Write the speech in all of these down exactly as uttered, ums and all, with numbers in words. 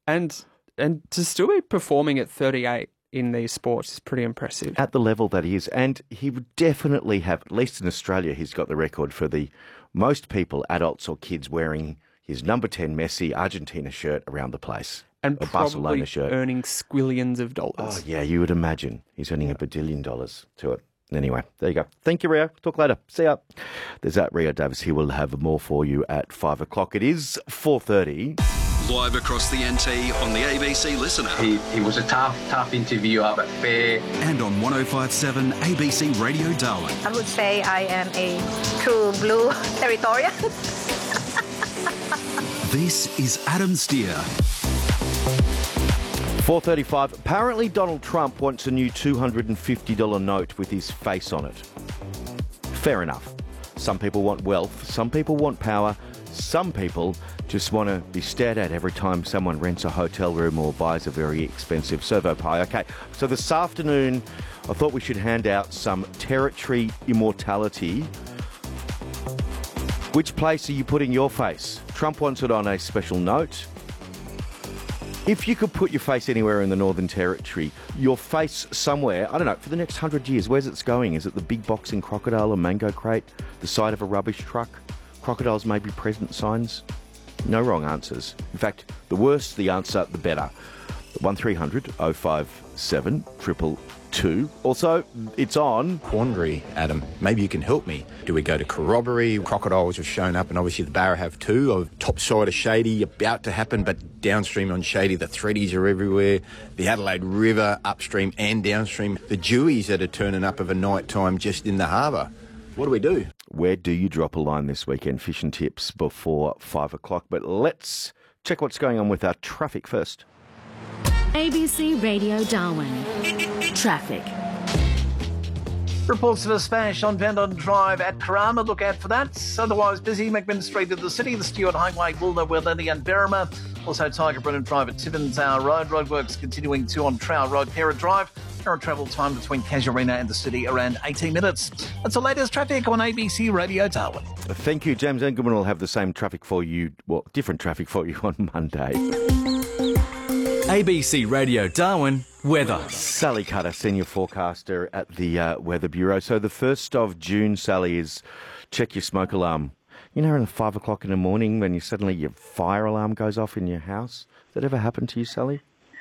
And and to still be performing at thirty-eight in these sports is pretty impressive. At the level that he is. And he would definitely have, at least in Australia, he's got the record for the most people, adults or kids, wearing his number ten Messi Argentina shirt around the place. And a probably Barcelona shirt. Earning squillions of dollars. Oh, yeah, you would imagine. He's earning a badillion dollars to it. Anyway, there you go. Thank you, Rio. Talk later. See ya. There's that Rio Davis. He will have more for you at five o'clock. It is four thirty. Live across the N T on the A B C Listener. He, he was a tough, tough interviewer, but fair. And on one oh five point seven A B C Radio Darwin. I would say I am a true blue territorial. This is Adam Steer. four thirty-five. Apparently Donald Trump wants a new two hundred fifty dollars note with his face on it. Fair enough. Some people want wealth. Some people want power. Some people just want to be stared at every time someone rents a hotel room or buys a very expensive servo pie. Okay, so this afternoon I thought we should hand out some territory immortality. Which place are you putting your face? Trump wants it on a special note. If you could put your face anywhere in the Northern Territory, your face somewhere, I don't know, for the next hundred years, where's it going? Is it the big boxing crocodile or mango crate? The side of a rubbish truck? Crocodiles may be present signs? No wrong answers. In fact, the worse the answer, the better. one three hundred oh five seven two two two. Also, it's on. Quandary, Adam. Maybe you can help me. Do we go to Corroboree? Crocodiles have shown up, and obviously the Barra have too. Of top side of Shady, about to happen, but downstream on Shady, the threadies are everywhere. The Adelaide River, upstream and downstream. The Deweys that are turning up of a night time just in the harbour. What do we do? Where do you drop a line this weekend? Fish and tips before five o'clock. But let's check what's going on with our traffic first. A B C Radio Darwin. Traffic. Reports of a smash on Vandon Drive at Karama. Look out for that. Otherwise busy. McMinn Street in the city, the Stewart Highway, Woolner, Willany and Berrima. Also Tiger Brennan Drive at Tibbins Tower Road. Roadworks continuing to on Trow Road, Parrot Drive. Current travel time between Casuarina and the city around eighteen minutes. That's the latest traffic on A B C Radio Darwin. Thank you. James Engelman will have the same traffic for you, well, different traffic for you on Monday. A B C Radio Darwin weather. Sally Cutter, senior forecaster at the uh, Weather Bureau. So the first of June, Sally, is check your smoke alarm. You know, around five o'clock in the morning when you suddenly your fire alarm goes off in your house. Has that ever happened to you, Sally?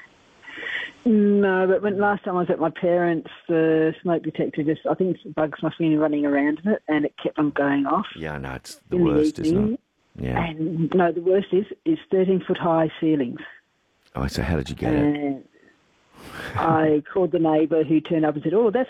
No, but when last time I was at my parents', the smoke detector just, I think bugs must have been running around in it, and it kept on going off. Yeah, no, it's the worst, the isn't it? Yeah. And no, the worst is is thirteen foot high ceilings. Oh, so how did you get and it? I called the neighbour who turned up and said, "Oh, that's